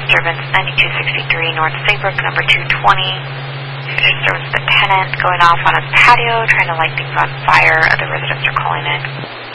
disturbance 9263 North Saybrook, number 220. Disturbance the tenant going off on his patio, trying to light things on fire. Other residents are calling in.